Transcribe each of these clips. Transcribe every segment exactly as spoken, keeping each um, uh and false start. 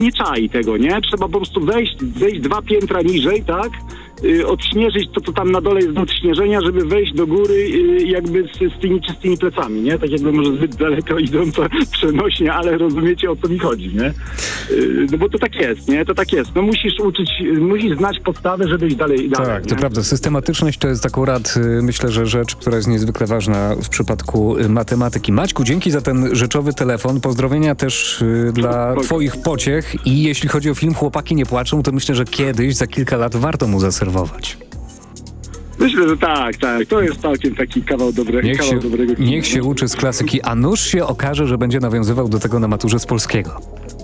nie czai tego, nie? Trzeba po prostu wejść, wejść dwa piętra niżej, tak? Y, odśnieżyć to, co tam na dole jest do odśnieżenia, żeby wejść do góry y, jakby z, z tymi czystymi plecami, nie? Tak jakby może zbyt daleko idąca przenośnie, ale rozumiecie, o co mi chodzi, nie? Y, no bo to tak jest, nie? To tak jest. No musisz uczyć, musisz znać podstawę, żeby iść dalej. dalej tak, nie? to prawda. Systematyczność to jest akurat, y, myślę, że rzecz, która jest niezwykle ważna w przypadku y, matematyki. Maćku, dzięki za ten rzeczowy telefon. Pozdrowienia też y, dla no, twoich pociech i jeśli chodzi o film Chłopaki nie płaczą, to myślę, że kiedyś, za kilka lat warto mu zaserwować. Myślę, że tak, tak. To jest całkiem taki kawał, dobre, Niech kawał się, dobrego filmu. niech się uczy z klasyki, a nuż się okaże, że będzie nawiązywał do tego na maturze z polskiego.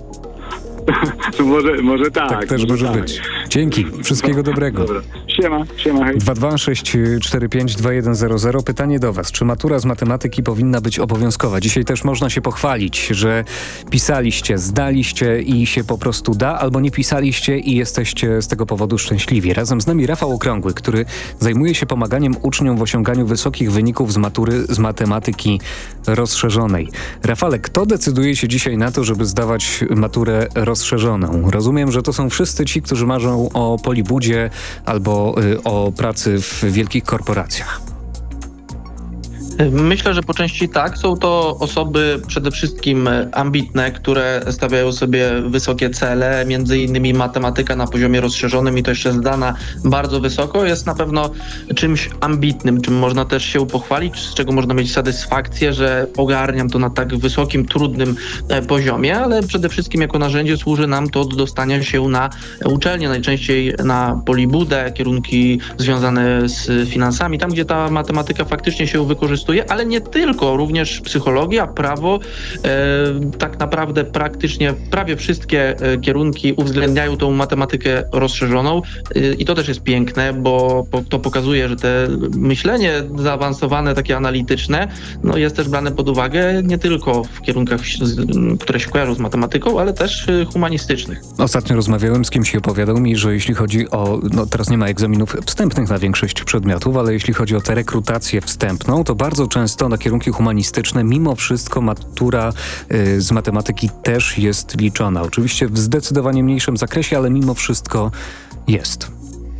może, może tak. Tak też może tak. być. Dzięki. Wszystkiego dobrego. Dobra. Siema, siema, hej. dwa dwa sześć cztery pięć dwa jeden zero zero. Pytanie do was. Czy matura z matematyki powinna być obowiązkowa? Dzisiaj też można się pochwalić, że pisaliście, zdaliście i się po prostu da, albo nie pisaliście i jesteście z tego powodu szczęśliwi. Razem z nami Rafał Okrągły, który zajmuje się pomaganiem uczniom w osiąganiu wysokich wyników z matury z matematyki rozszerzonej. Rafale, kto decyduje się dzisiaj na to, żeby zdawać maturę rozszerzoną? Rozumiem, że to są wszyscy ci, którzy marzą o Polibudzie albo y, o pracy w wielkich korporacjach. Myślę, że po części tak. Są to osoby przede wszystkim ambitne, które stawiają sobie wysokie cele, między innymi matematyka na poziomie rozszerzonym i to jeszcze zdana bardzo wysoko jest na pewno czymś ambitnym, czym można też się pochwalić, z czego można mieć satysfakcję, że ogarniam to na tak wysokim, trudnym poziomie, ale przede wszystkim jako narzędzie służy nam to do dostania się na uczelnię, najczęściej na Polibudę, kierunki związane z finansami, tam gdzie ta matematyka faktycznie się wykorzystuje. Ale nie tylko, również psychologia, prawo, e, tak naprawdę praktycznie prawie wszystkie e, kierunki uwzględniają tą matematykę rozszerzoną e, i to też jest piękne, bo po, to pokazuje, że te myślenie zaawansowane, takie analityczne, no jest też brane pod uwagę nie tylko w kierunkach, które się kojarzą z matematyką, ale też e, humanistycznych. Ostatnio rozmawiałem z kimś i opowiadał mi, że jeśli chodzi o, no teraz nie ma egzaminów wstępnych na większość przedmiotów, ale jeśli chodzi o tę rekrutację wstępną, to bardzo często na kierunki humanistyczne mimo wszystko matura y, z matematyki też jest liczona. Oczywiście w zdecydowanie mniejszym zakresie, ale mimo wszystko jest.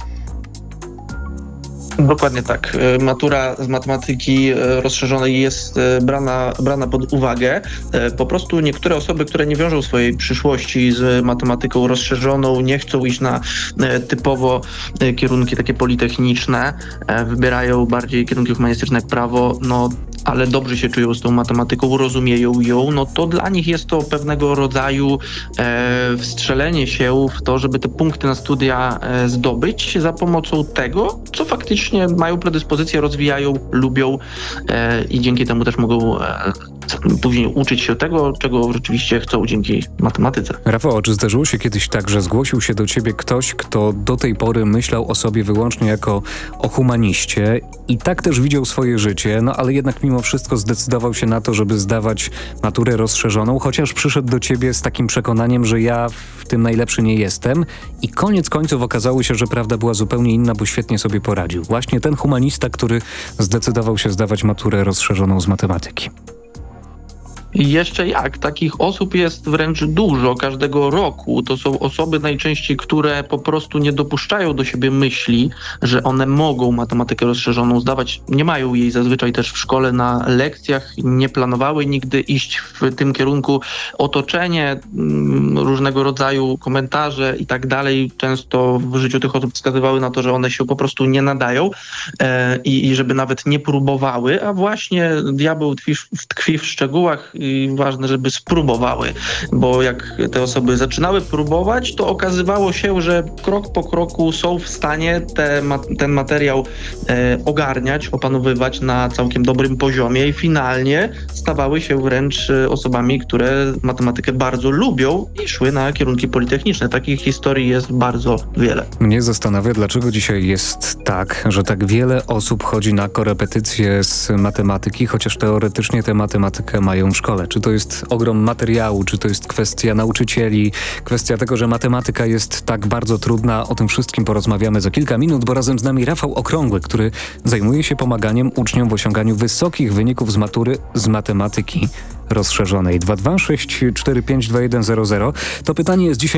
Dokładnie tak. Matura z matematyki rozszerzonej jest brana, brana pod uwagę. Po prostu niektóre osoby, które nie wiążą swojej przyszłości z matematyką rozszerzoną, nie chcą iść na typowo kierunki takie politechniczne, wybierają bardziej kierunki humanistyczne jak prawo, no ale dobrze się czują z tą matematyką, rozumieją ją, no to dla nich jest to pewnego rodzaju e, wstrzelenie się w to, żeby te punkty na studia e, zdobyć za pomocą tego, co faktycznie mają predyspozycje, rozwijają, lubią e, i dzięki temu też mogą e, później uczyć się tego, czego rzeczywiście chcą dzięki matematyce. Rafał, czy zdarzyło się kiedyś tak, że zgłosił się do ciebie ktoś, kto do tej pory myślał o sobie wyłącznie jako o humaniście i tak też widział swoje życie, no ale jednak mimo wszystko zdecydował się na to, żeby zdawać maturę rozszerzoną, chociaż przyszedł do ciebie z takim przekonaniem, że ja w tym najlepszy nie jestem i koniec końców okazało się, że prawda była zupełnie inna, bo świetnie sobie poradził. Właśnie ten humanista, który zdecydował się zdawać maturę rozszerzoną z matematyki. I jeszcze jak, takich osób jest wręcz dużo każdego roku. To są osoby najczęściej, które po prostu nie dopuszczają do siebie myśli, że one mogą matematykę rozszerzoną zdawać. Nie mają jej zazwyczaj też w szkole na lekcjach, nie planowały nigdy iść w tym kierunku. Otoczenie, różnego rodzaju komentarze i tak dalej często w życiu tych osób wskazywały na to, że one się po prostu nie nadają e, i, i żeby nawet nie próbowały, a właśnie diabeł tkwi, tkwi w szczegółach i ważne, żeby spróbowały, bo jak te osoby zaczynały próbować, to okazywało się, że krok po kroku są w stanie te, ten materiał e, ogarniać, opanowywać na całkiem dobrym poziomie i finalnie stawały się wręcz osobami, które matematykę bardzo lubią i szły na kierunki politechniczne. Takich historii jest bardzo wiele. Mnie zastanawia, dlaczego dzisiaj jest tak, że tak wiele osób chodzi na korepetycje z matematyki, chociaż teoretycznie tę matematykę mają w szkole szkole? Czy to jest ogrom materiału, czy to jest kwestia nauczycieli, kwestia tego, że matematyka jest tak bardzo trudna? O tym wszystkim porozmawiamy za kilka minut, bo razem z nami Rafał Okrągły, który zajmuje się pomaganiem uczniom w osiąganiu wysokich wyników z matury z matematyki rozszerzonej. dwa dwa sześć cztery pięć dwa jeden zero zero. To pytanie jest dzisiaj